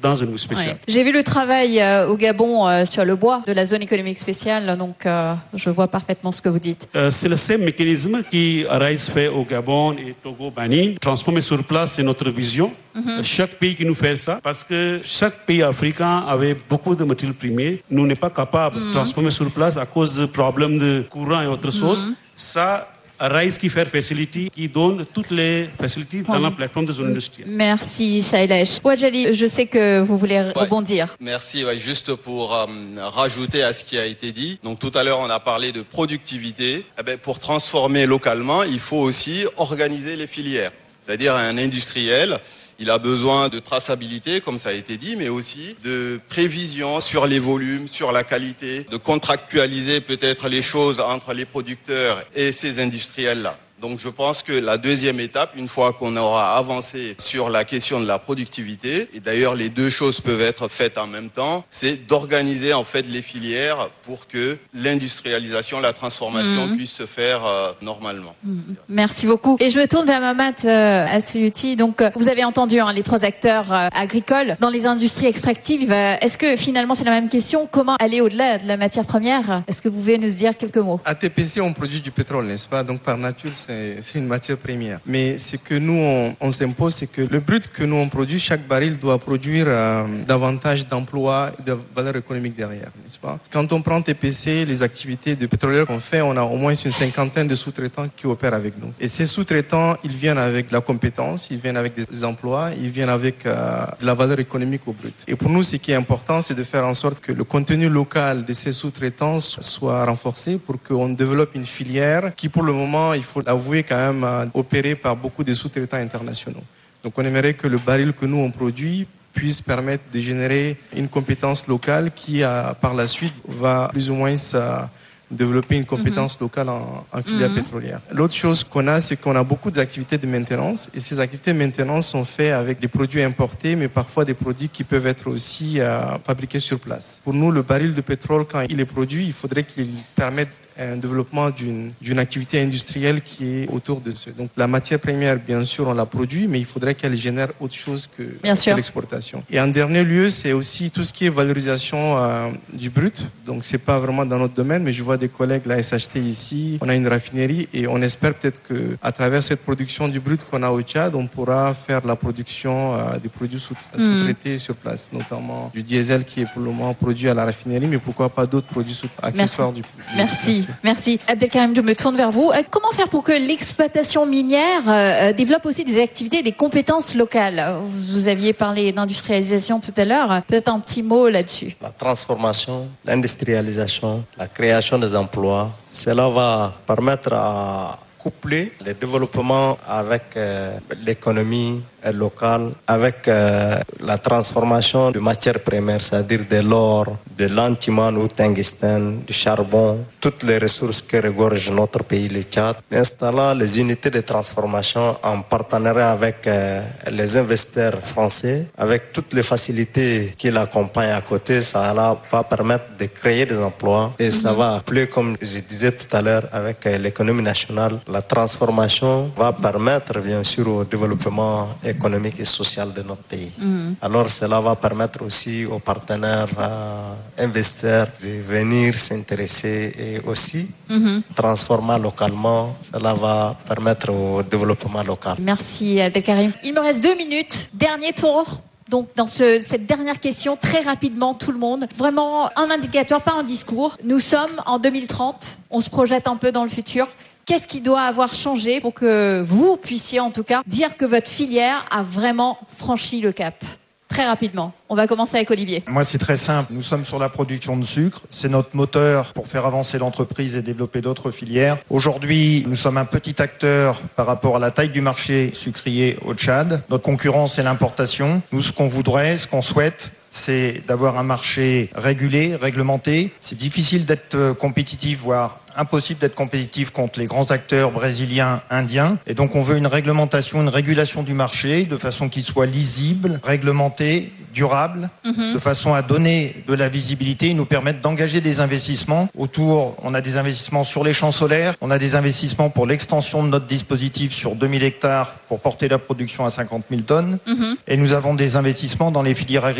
dans une spéciale. Ouais. J'ai vu le travail au Gabon sur le bois de la zone économique spéciale, donc je vois parfaitement ce que vous dites. C'est le même mécanisme qui Arise fait au Gabon et Togo, Benin. Transformer sur place, c'est notre vision. Chaque pays qui nous fait ça, parce que chaque pays africain avait beaucoup de matières premières, nous n'est pas capable de transformer sur place à cause de problèmes de courant et autres choses. Ça, Arise qui fait facility, qui donne toutes les facilités dans la plateforme de zone industrielle. Merci Sailesh. Ouadjali, je sais que vous voulez rebondir. Merci. Juste pour rajouter à ce qui a été dit. Donc tout à l'heure, on a parlé de productivité. Pour transformer localement, il faut aussi organiser les filières. C'est-à-dire un industriel, il a besoin de traçabilité, comme ça a été dit, mais aussi de prévision sur les volumes, sur la qualité, de contractualiser peut-être les choses entre les producteurs et ces industriels-là. Donc je pense que la deuxième étape, une fois qu'on aura avancé sur la question de la productivité, et d'ailleurs les deux choses peuvent être faites en même temps, c'est d'organiser en fait les filières pour que l'industrialisation, la transformation puisse se faire normalement. Merci beaucoup. Et je me tourne vers Mamat Asfiyouti. Donc vous avez entendu les trois acteurs agricoles. Dans les industries extractives, est-ce que finalement c'est la même question? Comment aller au-delà de la matière première? Est-ce que vous pouvez nous dire quelques mots? À TPC, on produit du pétrole, n'est-ce pas? Donc par nature, c'est une matière première. Mais ce que nous, on s'impose, c'est que le brut que nous, on produit, chaque baril doit produire davantage d'emplois et de valeur économique derrière, n'est-ce pas? Quand on prend TPC, les activités de pétrolières qu'on fait, on a au moins une cinquantaine de sous-traitants qui opèrent avec nous. Et ces sous-traitants, ils viennent avec de la compétence, ils viennent avec des emplois, ils viennent avec de la valeur économique au brut. Et pour nous, ce qui est important, c'est de faire en sorte que le contenu local de ces sous-traitants soit renforcé pour qu'on développe une filière qui, pour le moment, il faut l'avouer, quand même opérée par beaucoup de sous-traitants internationaux. Donc on aimerait que le baril que nous, on produit puisse permettre de générer une compétence locale qui, par la suite, va plus ou moins développer une compétence locale en filière pétrolière. L'autre chose qu'on a, c'est qu'on a beaucoup d'activités de maintenance, et ces activités de maintenance sont faites avec des produits importés, mais parfois des produits qui peuvent être aussi fabriqués sur place. Pour nous, le baril de pétrole, quand il est produit, il faudrait qu'il permette un développement d'une activité industrielle qui est autour de ce. Donc la matière première, bien sûr, on la produit, mais il faudrait qu'elle génère autre chose que l'exportation. Et en dernier lieu, c'est aussi tout ce qui est valorisation du brut. Donc c'est pas vraiment dans notre domaine, mais je vois des collègues, la SHT ici, on a une raffinerie et on espère peut-être que à travers cette production du brut qu'on a au Tchad, on pourra faire la production des produits sous-traités sur place, notamment du diesel qui est pour le moment produit à la raffinerie, mais pourquoi pas d'autres produits accessoires du Merci. Abdelkarim, je me tourne vers vous. Comment faire pour que l'exploitation minière développe aussi des activités et des compétences locales? Vous aviez parlé d'industrialisation tout à l'heure. Peut-être un petit mot là-dessus. La transformation, l'industrialisation, la création des emplois, cela va permettre à coupler le développement avec l'économie locale, avec la transformation de matières premières, c'est-à-dire de l'or, de l'antimone ou tungstène, du charbon, toutes les ressources que regorge notre pays, le Tchad, installant les unités de transformation en partenariat avec les investisseurs français, avec toutes les facilités qui l'accompagnent à côté, ça va permettre de créer des emplois et ça va appeler, comme je disais tout à l'heure, avec l'économie nationale, la transformation va permettre bien sûr au développement économique et social de notre pays. Alors cela va permettre aussi aux partenaires investisseurs de venir s'intéresser et aussi transformer localement. Cela va permettre au développement local. Merci Abdelkarim. Il me reste 2 minutes. Dernier tour. Donc, dans cette dernière question, très rapidement, tout le monde, vraiment un indicateur, pas un discours. Nous sommes en 2030. On se projette un peu dans le futur. Qu'est-ce qui doit avoir changé pour que vous puissiez, en tout cas, dire que votre filière a vraiment franchi le cap? Très rapidement. On va commencer avec Olivier. Moi, c'est très simple. Nous sommes sur la production de sucre. C'est notre moteur pour faire avancer l'entreprise et développer d'autres filières. Aujourd'hui, nous sommes un petit acteur par rapport à la taille du marché sucrier au Tchad. Notre concurrent, c'est l'importation. Nous, ce qu'on voudrait, ce qu'on souhaite, c'est d'avoir un marché régulé, réglementé. C'est difficile d'être compétitif, voire impossible d'être compétitif contre les grands acteurs brésiliens, indiens. Et donc on veut une réglementation, une régulation du marché de façon qu'il soit lisible, réglementé, durable, de façon à donner de la visibilité et nous permettre d'engager des investissements autour. On a des investissements sur les champs solaires, on a des investissements pour l'extension de notre dispositif sur 2000 hectares pour porter la production à 50 000 tonnes. Et nous avons des investissements dans les filières agricoles